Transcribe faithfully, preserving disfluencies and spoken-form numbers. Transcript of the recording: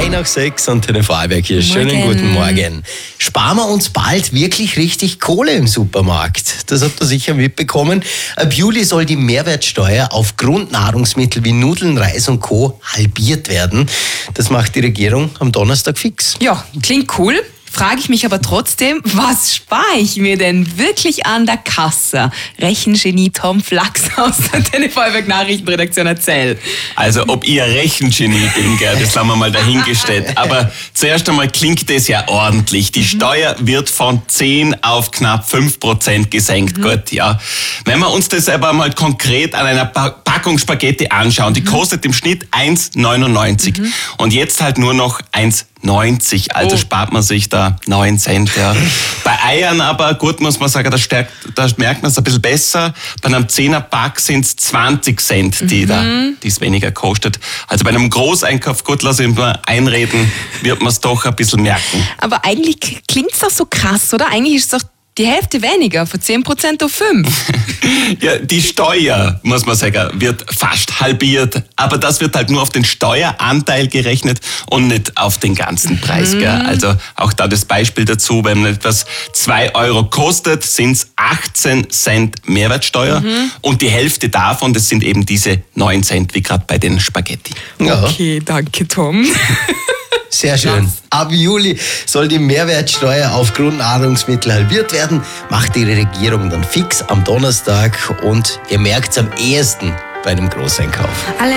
drei nach sechs an den Vorarlberg hier. Schönen guten Morgen. Sparen wir uns bald wirklich richtig Kohle im Supermarkt? Das habt ihr sicher mitbekommen. Ab Juli soll die Mehrwertsteuer auf Grundnahrungsmittel wie Nudeln, Reis und Co. halbiert werden. Das macht die Regierung am Donnerstag fix. Ja, klingt cool. Frage ich mich aber trotzdem, was spare ich mir denn wirklich an der Kasse? Rechengenie Tom Flachs aus der T V Nachrichtenredaktion erzählt. Also ob ich ein Rechengenie bin, gell, das haben wir mal dahingestellt. Aber zuerst einmal klingt das ja ordentlich. Die Steuer wird von zehn auf knapp fünf Prozent gesenkt. Mhm. Gut, ja. Wenn wir uns das aber mal konkret an einer Packung Spaghetti anschauen, die mhm. kostet im Schnitt eins neunundneunzig. Mhm. Und jetzt halt nur noch eins neunzig, also oh. spart man sich da neun Cent. Ja. Bei Eiern aber, gut muss man sagen, da, stärkt, da merkt man es ein bisschen besser. Bei einem Zehner-Pack sind es zwanzig Cent, die mhm. da, die es weniger kostet. Also bei einem Großeinkauf, gut, lass ich mal einreden, wird man es doch ein bisschen merken. Aber eigentlich klingt es doch so krass, oder? Eigentlich ist es doch die Hälfte weniger, von zehn Prozent auf fünf. Ja, die Steuer, muss man sagen, wird fast halbiert. Aber das wird halt nur auf den Steueranteil gerechnet und nicht auf den ganzen Preis. Mhm. Gell? Also auch da das Beispiel dazu, wenn etwas zwei Euro kostet, sind es achtzehn Cent Mehrwertsteuer. Mhm. Und die Hälfte davon, das sind eben diese neun Cent, wie gerade bei den Spaghetti. Ja. Okay, danke Tom. Sehr schön. Ab Juli soll die Mehrwertsteuer auf Grundnahrungsmittel halbiert werden. Macht die Regierung dann fix am Donnerstag und ihr merkt es am ehesten bei einem Großeinkauf. Alle